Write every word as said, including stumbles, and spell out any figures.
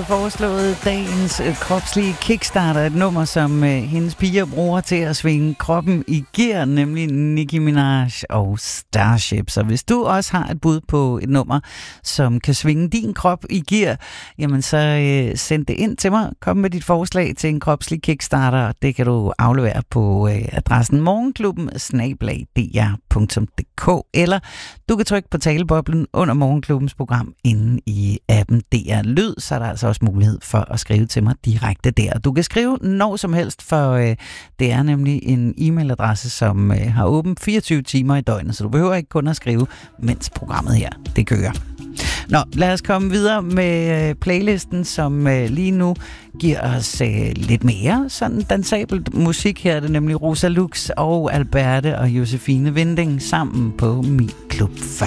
foreslået dagens øh, kropslige kickstarter, et nummer, som øh, hendes piger bruger til at svinge kroppen i gear, nemlig Nicki Minaj og Starship. Så hvis du også har et bud på et nummer, som kan svinge din krop i gear, jamen så øh, send det ind til mig. Kom med dit forslag til en kropslig kickstarter. Det kan du aflevere på øh, adressen morgenklubben snabel-a d r punktum d k, eller du kan trykke på taleboblen under Morgenklubbens program inde i appen D R Lyd, så er der altså også mulighed for at skrive til mig direkte der. Du kan skrive når som helst, for øh, det er nemlig en e-mailadresse, som øh, har åbent fireogtyve timer i døgnet, så du behøver ikke kun at skrive, mens programmet her, det kører. Nå, lad os komme videre med øh, playlisten, som øh, lige nu giver os øh, lidt mere sådan dansabelt musik. Her er det nemlig Rosa Lux og Alberte og Josefine Winding sammen på Min Klub.